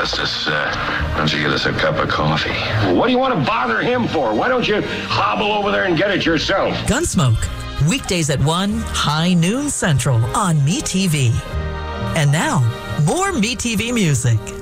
Justice. Why don't you get us a cup of coffee? Well, what do you want to bother him for? Why don't you hobble over there and get it yourself? Gunsmoke. Weekdays at 1, high noon central on MeTV. And now, more MeTV music.